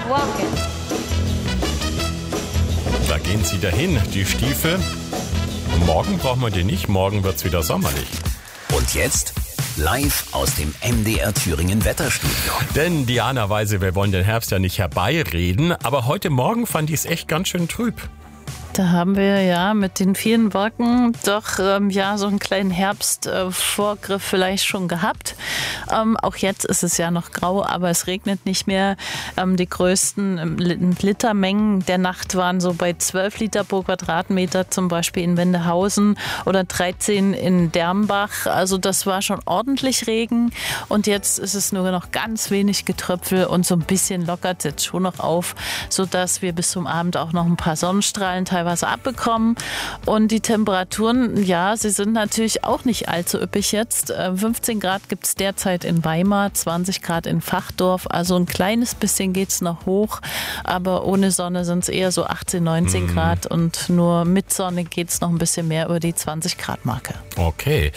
walking. Da gehen sie dahin, die Stiefel. Morgen brauchen wir die nicht, morgen wird's wieder sommerlich. Und jetzt live aus dem MDR Thüringen Wetterstudio. Denn Diana Weise, wir wollen den Herbst ja nicht herbeireden, aber heute Morgen fand ich es echt ganz schön trüb. Da haben wir ja mit den vielen Wolken doch so einen kleinen Herbstvorgriff vielleicht schon gehabt. Auch jetzt ist es ja noch grau, aber es regnet nicht mehr. Die größten Litermengen der Nacht waren so bei 12 Liter pro Quadratmeter, zum Beispiel in Wendehausen oder 13 in Dermbach. Also das war schon ordentlich Regen und jetzt ist es nur noch ganz wenig Getröpfel und so ein bisschen lockert es jetzt schon noch auf, sodass wir bis zum Abend auch noch ein paar Sonnenstrahlen teilweise abbekommen. Und die Temperaturen, ja, sie sind natürlich auch nicht allzu üppig jetzt. 15 Grad gibt es derzeit in Weimar, 20 Grad in Fachdorf. Also ein kleines bisschen geht es noch hoch, aber ohne Sonne sind es eher so 18, 19 Grad und nur mit Sonne geht es noch ein bisschen mehr über die 20 Grad Marke. Okay.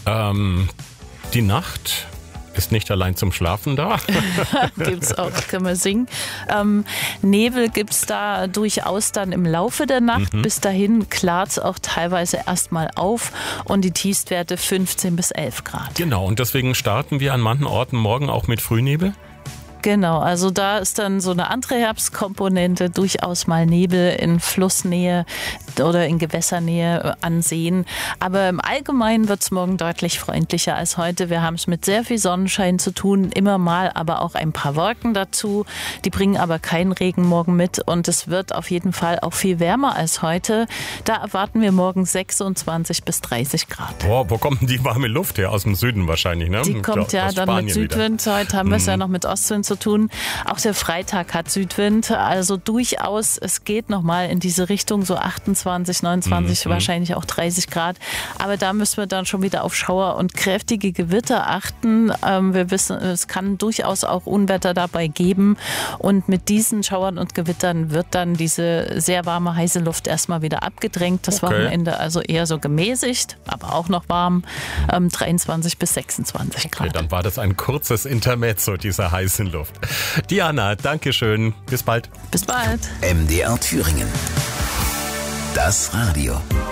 Die Nacht ist nicht allein zum Schlafen da. Gibt's auch, können wir singen. Nebel gibt's da durchaus dann im Laufe der Nacht. Bis dahin klart's auch teilweise erstmal auf und die Tiefstwerte 15 bis 11 Grad. Genau, und deswegen starten wir an manchen Orten morgen auch mit Frühnebel. Genau, also da ist dann so eine andere Herbstkomponente, durchaus mal Nebel in Flussnähe oder in Gewässernähe ansehen. Aber im Allgemeinen wird es morgen deutlich freundlicher als heute. Wir haben es mit sehr viel Sonnenschein zu tun, immer mal aber auch ein paar Wolken dazu. Die bringen aber keinen Regen morgen mit und es wird auf jeden Fall auch viel wärmer als heute. Da erwarten wir morgen 26 bis 30 Grad. Boah, wo kommt denn die warme Luft her? Aus dem Süden wahrscheinlich, ne? Die kommt ja aus dann Spanien mit Südwind. Wieder. Heute haben wir es ja noch mit Ostwind zu tun. Auch der Freitag hat Südwind, also durchaus, es geht nochmal in diese Richtung, so 28, 29, wahrscheinlich auch 30 Grad. Aber da müssen wir dann schon wieder auf Schauer und kräftige Gewitter achten. Wir wissen, es kann durchaus auch Unwetter dabei geben. Und mit diesen Schauern und Gewittern wird dann diese sehr warme, heiße Luft erstmal wieder abgedrängt. Das Wochenende also eher so gemäßigt, aber auch noch warm, 23 bis 26 Grad. Okay, dann war das ein kurzes Intermezzo dieser heißen Luft. Diana, danke schön. Bis bald. Bis bald. MDR Thüringen. Das Radio.